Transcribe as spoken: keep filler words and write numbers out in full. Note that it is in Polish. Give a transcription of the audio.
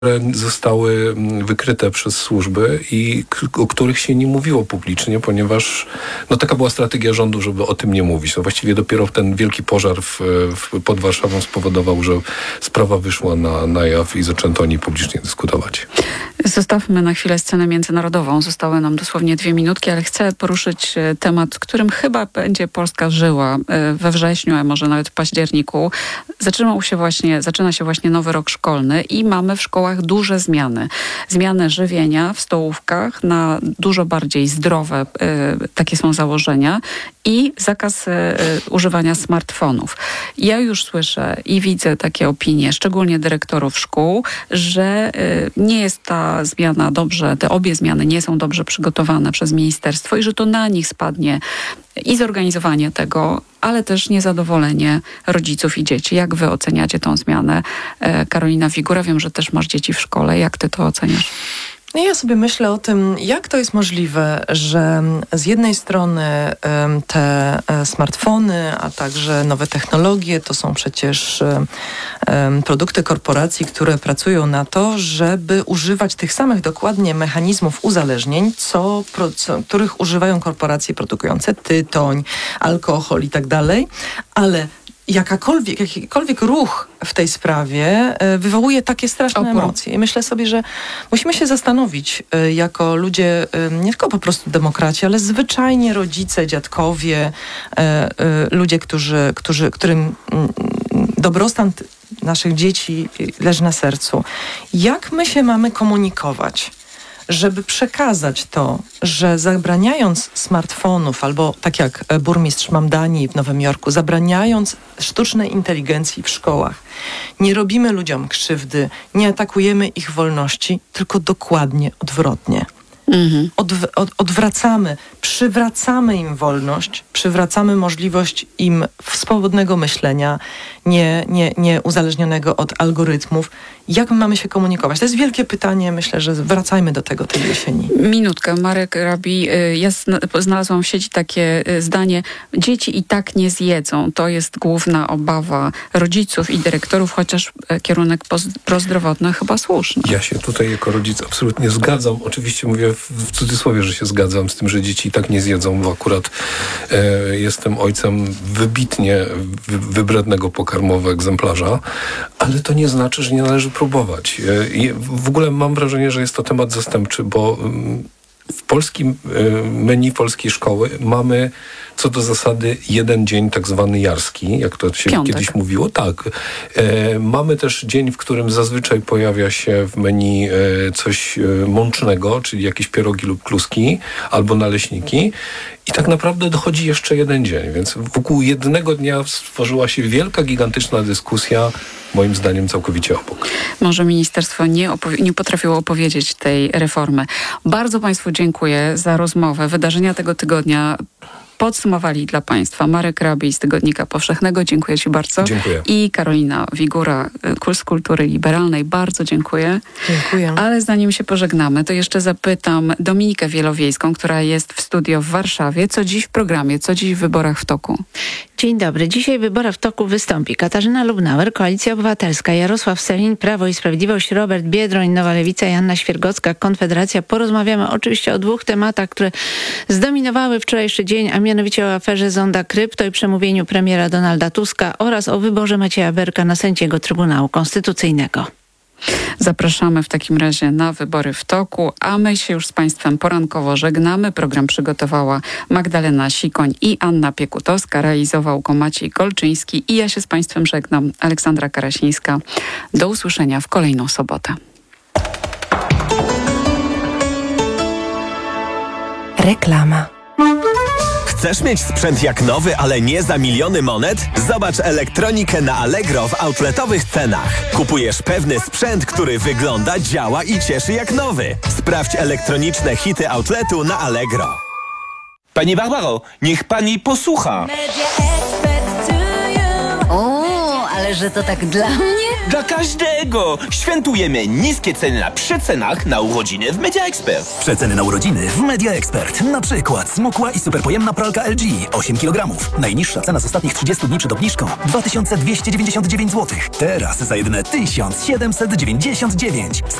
zostały wykryte przez służby i o których się nie mówiło publicznie, ponieważ no, taka była strategia rządu, żeby o tym nie mówić. No, właściwie dopiero ten wielki pożar w, w, pod Warszawą spowodował, że sprawa wyszła na, na jaw i zaczęto o niej publicznie dyskutować. Zostawmy na chwilę scenę międzynarodową. Zostały nam dosłownie dwie minutki, ale chcę poruszyć temat, którym chyba będzie Polska żyła we wrześniu, a może nawet w październiku. Zaczynał się właśnie, zaczyna się właśnie nowy rok szkolny i mamy w szkołach duże zmiany. Zmiany żywienia w stołówkach na dużo bardziej zdrowe, y, takie są założenia, i zakaz y, używania smartfonów. Ja już słyszę i widzę takie opinie, szczególnie dyrektorów szkół, że y, nie jest ta zmiana dobrze, te obie zmiany nie są dobrze przygotowane przez ministerstwo i że to na nich spadnie i zorganizowanie tego, ale też niezadowolenie rodziców i dzieci. Jak wy oceniacie tą zmianę? Karolina Figura, wiem, że też masz dzieci w szkole. Jak ty to oceniasz? No ja sobie myślę o tym, jak to jest możliwe, że z jednej strony te smartfony, a także nowe technologie to są przecież produkty korporacji, które pracują na to, żeby używać tych samych dokładnie mechanizmów uzależnień, co, co, których używają korporacje produkujące tytoń, alkohol i tak dalej, ale Jakakolwiek, jakikolwiek ruch w tej sprawie wywołuje takie straszne Opór. emocje. I myślę sobie, że musimy się zastanowić jako ludzie, nie tylko po prostu demokraci, ale zwyczajnie rodzice, dziadkowie, ludzie, którzy, którzy, którym dobrostan naszych dzieci leży na sercu. Jak my się mamy komunikować, żeby przekazać to, że zabraniając smartfonów, albo tak jak burmistrz Mamdani w Nowym Jorku, zabraniając sztucznej inteligencji w szkołach, nie robimy ludziom krzywdy, nie atakujemy ich wolności, tylko dokładnie odwrotnie. Mhm. Odw- od- odwracamy, przywracamy im wolność, przywracamy możliwość im swobodnego myślenia, nie, nie, nie uzależnionego od algorytmów. Jak my mamy się komunikować? To jest wielkie pytanie, myślę, że wracajmy do tego tej jesieni. Minutkę. Marek Rabi, ja znalazłam w sieci takie zdanie: dzieci i tak nie zjedzą. To jest główna obawa rodziców i dyrektorów, chociaż kierunek prozdrowotny chyba słuszny. Ja się tutaj jako rodzic absolutnie zgadzam. Oczywiście mówię w cudzysłowie, że się zgadzam z tym, że dzieci i tak nie zjedzą, bo akurat e, jestem ojcem wybitnie wy, wybrednego pokarmowego egzemplarza, ale to nie znaczy, że nie należy próbować. E, i w ogóle mam wrażenie, że jest to temat zastępczy, bo mm, w polskim menu polskiej szkoły mamy co do zasady jeden dzień tak zwany jarski, jak to się Piątek. kiedyś mówiło. Tak. E, mamy też dzień, w którym zazwyczaj pojawia się w menu e, coś e, mącznego, czyli jakieś pierogi lub kluski, albo naleśniki. I tak naprawdę dochodzi jeszcze jeden dzień, więc wokół jednego dnia stworzyła się wielka, gigantyczna dyskusja, moim zdaniem całkowicie obok. Może ministerstwo nie, opowi- nie potrafiło opowiedzieć tej reformy. Bardzo Państwu dziękuję za rozmowę. Wydarzenia tego tygodnia podsumowali dla Państwa Marek Rabi z Tygodnika Powszechnego. Dziękuję Ci bardzo. Dziękuję. I Karolina Figura z Kultury Liberalnej. Bardzo dziękuję. Dziękuję. Ale zanim się pożegnamy, to jeszcze zapytam Dominikę Wielowiejską, która jest w studio w Warszawie. Co dziś w programie? Co dziś w Wyborach w toku? Dzień dobry. Dzisiaj w Wyborach w toku wystąpi Katarzyna Lubnauer, Koalicja Obywatelska, Jarosław Sellin, Prawo i Sprawiedliwość, Robert Biedroń, Nowa Lewica, Joanna Świergocka, Konfederacja. Porozmawiamy oczywiście o dwóch tematach, które zdominowały wczorajszy dzień, a mianowicie o aferze Zonda Krypto i przemówieniu premiera Donalda Tuska oraz o wyborze Macieja Berka na sędziego Trybunału Konstytucyjnego. Zapraszamy w takim razie na Wybory w toku, a my się już z Państwem porankowo żegnamy. Program przygotowała Magdalena Sikoń i Anna Piekutowska, realizował go Maciej Kolczyński i ja się z Państwem żegnam, Aleksandra Karasińska. Do usłyszenia w kolejną sobotę. Reklama. Chcesz mieć sprzęt jak nowy, ale nie za miliony monet? Zobacz elektronikę na Allegro w outletowych cenach. Kupujesz pewny sprzęt, który wygląda, działa i cieszy jak nowy. Sprawdź elektroniczne hity outletu na Allegro. Pani Barbaro, niech pani posłucha. O, ale że to tak dla mnie? Dla każdego! Świętujemy niskie ceny na przecenach na urodziny w Media Expert. Przeceny na urodziny w Media Expert. Na przykład smukła i superpojemna pralka L G osiem kilogramów. Najniższa cena z ostatnich trzydziestu dni przed obniżką dwa tysiące dwieście dziewięćdziesiąt dziewięć złotych. Teraz za jedyne tysiąc siedemset dziewięćdziesiąt dziewięć.